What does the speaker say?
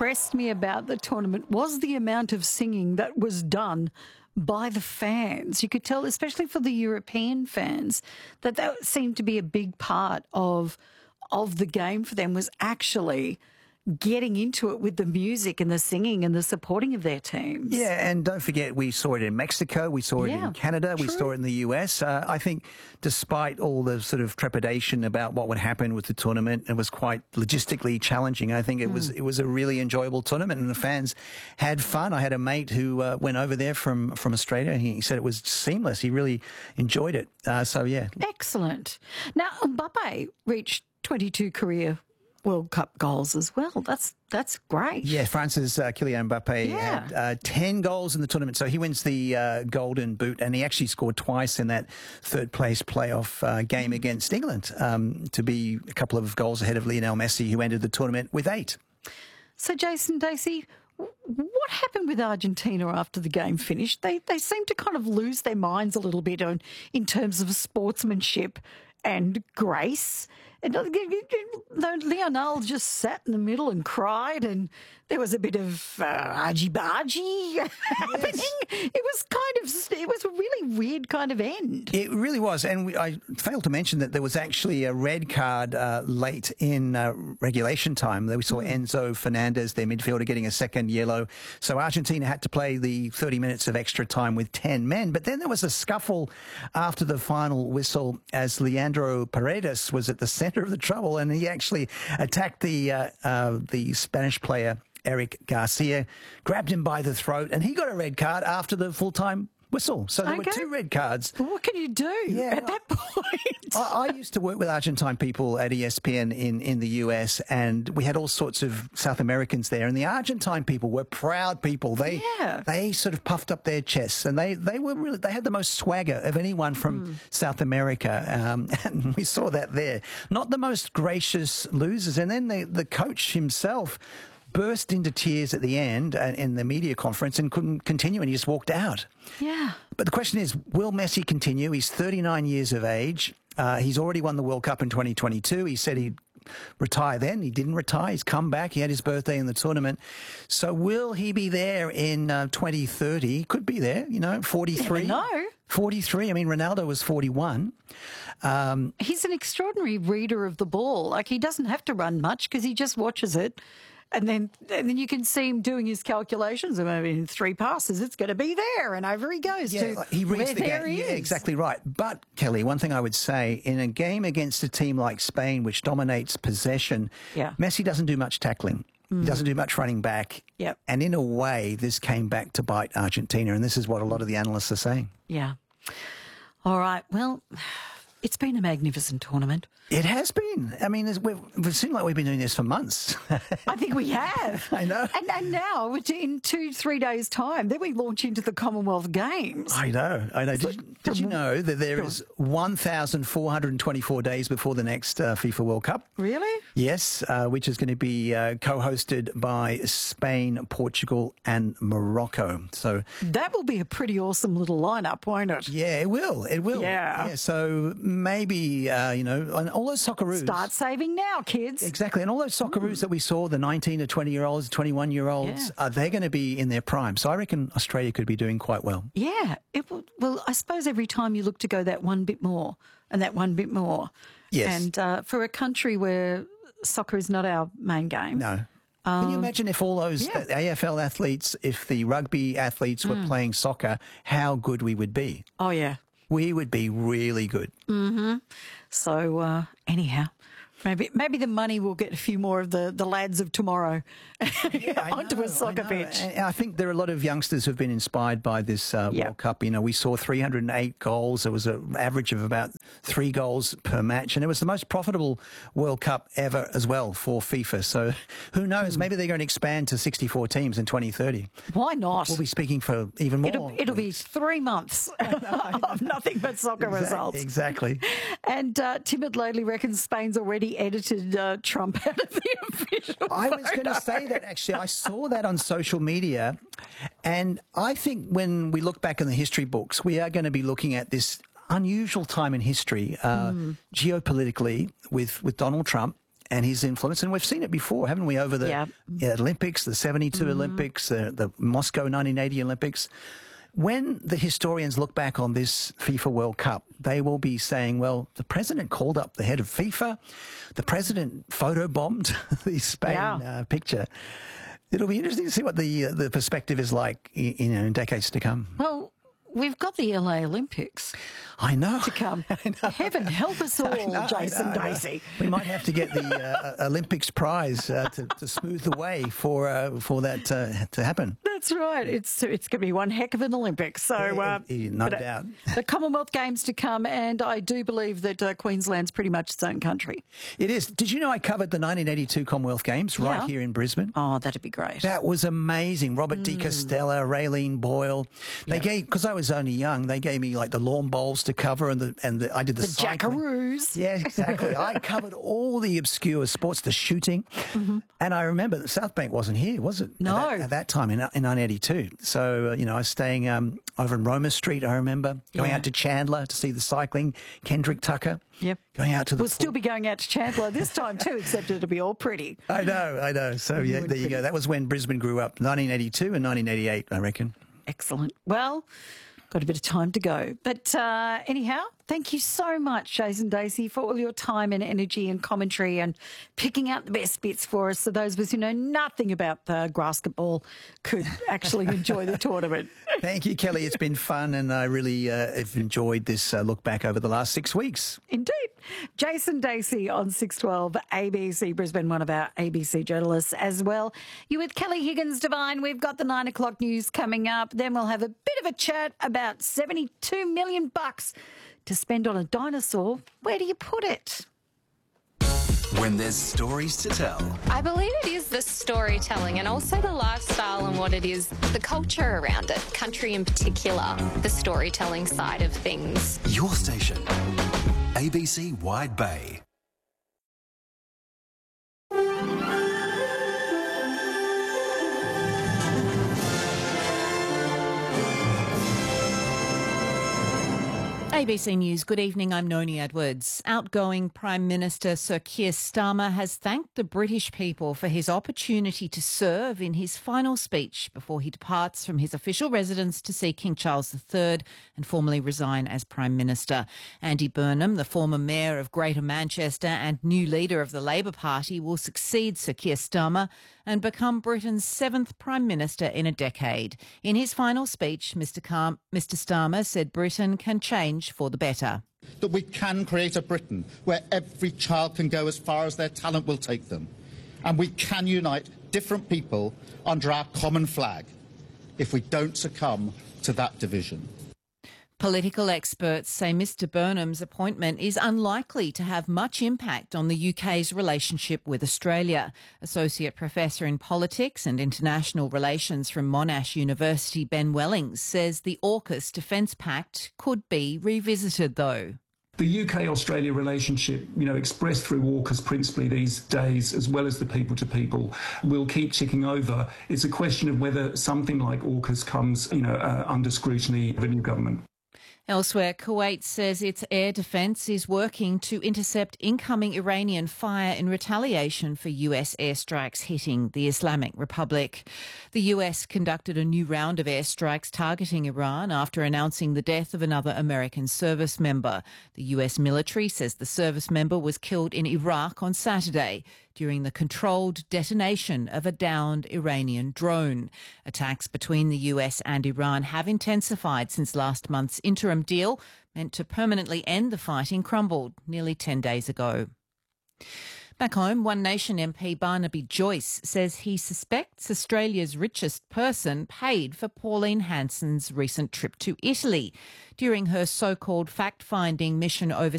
impressed me about the tournament was the amount of singing that was done by the fans. You could tell, especially for the European fans, that seemed to be a big part of the game for them, was actually getting into it with the music and the singing and the supporting of their teams. Yeah, and don't forget, we saw it in Mexico, we saw it in Canada, we saw it in the US. I think despite all the sort of trepidation about what would happen with the tournament, it was quite logistically challenging. I think it was a really enjoyable tournament and the fans had fun. I had a mate who went over there from Australia. He said it was seamless. He really enjoyed it. So, yeah. Excellent. Now, Mbappe reached 22 career World Cup goals as well. That's great. Yeah, France's Kylian Mbappe had 10 goals in the tournament. So he wins the Golden Boot, and he actually scored twice in that third-place playoff game against England to be a couple of goals ahead of Lionel Messi, who ended the tournament with 8. So, Jason Dacey, what happened with Argentina after the game finished? They seemed to kind of lose their minds a little bit in terms of sportsmanship and grace. And Lionel just sat in the middle and cried, and there was a bit of argy-bargy happening. It was a really weird kind of end. It really was, and I failed to mention that there was actually a red card late in regulation time. We saw Enzo Fernandez, their midfielder, getting a second yellow. So Argentina had to play the 30 minutes of extra time with 10 men. But then there was a scuffle after the final whistle as Leandro Paredes was at the centre of the trouble, and he actually attacked the Spanish player Eric Garcia, grabbed him by the throat, and he got a red card after the full-time whistle. So there were 2 red cards. Well, what can you do at that point? I used to work with Argentine people at ESPN in the US, and we had all sorts of South Americans there, and the Argentine people were proud people. They sort of puffed up their chests, and they had the most swagger of anyone from South America, and we saw that there. Not the most gracious losers. And then the coach himself burst into tears at the end in the media conference and couldn't continue, and he just walked out. Yeah. But the question is, will Messi continue? He's 39 years of age. He's already won the World Cup in 2022. He said he'd retire then. He didn't retire. He's come back. He had his birthday in the tournament. So will he be there in 2030? He could be there, 43. No. 43. I mean, Ronaldo was 41. He's an extraordinary reader of the ball. Like, he doesn't have to run much because he just watches it. And then you can see him doing his calculations. I mean, in 3 passes, it's going to be there. And over he goes to he reads where the there game. he Yeah, is. exactly right. But, Kelly, one thing I would say, in a game against a team like Spain, which dominates possession, Messi doesn't do much tackling. He doesn't do much running back. Yep. And in a way, this came back to bite Argentina. And this is what a lot of the analysts are saying. Yeah. All right. Well, it's been a magnificent tournament. It has been. I mean, it seemed like we've been doing this for months. I think we have. I know. And now, in 2-3 days' time, then we launch into the Commonwealth Games. I know. Did you know that there is 1,424 days before the next FIFA World Cup? Really? Yes, which is going to be co-hosted by Spain, Portugal and Morocco. So that will be a pretty awesome little lineup, won't it? Yeah, it will. It will. Yeah. So maybe, and all those Socceroos. Start saving now, kids. Exactly. And all those Socceroos that we saw, the 19 to 20-year-olds, 21-year-olds, they're going to be in their prime. So I reckon Australia could be doing quite well. Yeah. Well, I suppose every time you look to go that one bit more and that one bit more. Yes. And for a country where soccer is not our main game. No. Can you imagine if all those AFL athletes, if the rugby athletes were playing soccer, how good we would be? Oh, yeah. We would be really good. Mm-hmm. So, anyhow, maybe the money will get a few more of the lads of tomorrow onto a soccer pitch. And I think there are a lot of youngsters who've been inspired by this World Cup. We saw 308 goals. There was an average of about 3 goals per match. And it was the most profitable World Cup ever as well for FIFA. So who knows? Maybe they're going to expand to 64 teams in 2030. Why not? We'll be speaking for even more. It'll be 3 months of nothing but soccer results. Exactly. And Tim Adley reckons Spain's already edited Trump out of the official I was going to say that, actually. I saw that on social media. And I think when we look back in the history books, we are going to be looking at this unusual time in history, geopolitically, with Donald Trump and his influence. And we've seen it before, haven't we, over the Olympics, the 72 Olympics, the Moscow 1980 Olympics. When the historians look back on this FIFA World Cup, they will be saying, well, the president called up the head of FIFA, the president photobombed the Spain picture. It'll be interesting to see what the perspective is like in decades to come. Well, we've got the LA Olympics. I know. To come. Heaven help us all, Jason Dacey. We might have to get the Olympics prize to smooth the way for that to happen. That's right. It's going to be one heck of an Olympics. So no doubt. The Commonwealth Games to come, and I do believe that Queensland's pretty much its own country. It is. Did you know I covered the 1982 Commonwealth Games right here in Brisbane? Oh, that'd be great. That was amazing. Robert De Castella, Raylene Boyle. They gave, because I was only young, they gave me like the lawn bowls to cover, and I did the cycling. Jackaroos. Yeah, exactly. I covered all the obscure sports, the shooting, and I remember that South Bank wasn't here, was it? No. At that time in 1982. So I was staying over in Roma Street. I remember going out to Chandler to see the cycling. Kendrick Tucker. Yep. Going out to the. We'll still be going out to Chandler this time too, except it'll be all pretty. I know. So yeah, there you go. That was when Brisbane grew up, 1982 and 1988, I reckon. Excellent. Well, got a bit of time to go. But anyhow, thank you so much, Jason Dacey, for all your time and energy and commentary and picking out the best bits for us so those of us who know nothing about basketball could actually enjoy the tournament. Thank you, Kelly. It's been fun, and I really have enjoyed this look back over the last 6 weeks. Indeed. Jason Dacey on 612 ABC Brisbane, one of our ABC journalists as well. You with Kelly Higgins Devine. We've got the 9 o'clock news coming up. Then we'll have a bit of a chat about $72 million to spend on a dinosaur. Where do you put it? When there's stories to tell. I believe it is the storytelling and also the lifestyle and what it is, the culture around it, country in particular, the storytelling side of things. Your station, ABC Wide Bay. ABC News, good evening, I'm Noni Edwards. Outgoing Prime Minister Sir Keir Starmer has thanked the British people for his opportunity to serve in his final speech before he departs from his official residence to see King Charles III and formally resign as Prime Minister. Andy Burnham, the former Mayor of Greater Manchester and new leader of the Labour Party, will succeed Sir Keir Starmer and become Britain's 7th Prime Minister in a decade. In his final speech, Mr Starmer said Britain can change for the better. That we can create a Britain where every child can go as far as their talent will take them. And we can unite different people under our common flag if we don't succumb to that division. Political experts say Mr Burnham's appointment is unlikely to have much impact on the UK's relationship with Australia. Associate Professor in Politics and International Relations from Monash University, Ben Wellings, says the AUKUS Defence Pact could be revisited, though. The UK-Australia relationship, expressed through AUKUS principally these days, as well as the people-to-people, will keep ticking over. It's a question of whether something like AUKUS comes, under scrutiny of a new government. Elsewhere, Kuwait says its air defence is working to intercept incoming Iranian fire in retaliation for US airstrikes hitting the Islamic Republic. The US conducted a new round of airstrikes targeting Iran after announcing the death of another American service member. The US military says the service member was killed in Iraq on Saturday during the controlled detonation of a downed Iranian drone. Attacks between the US and Iran have intensified since last month's interim deal meant to permanently end the fighting crumbled nearly 10 days ago. Back home, One Nation MP Barnaby Joyce says he suspects Australia's richest person paid for Pauline Hanson's recent trip to Italy. During her so-called fact-finding mission overseas,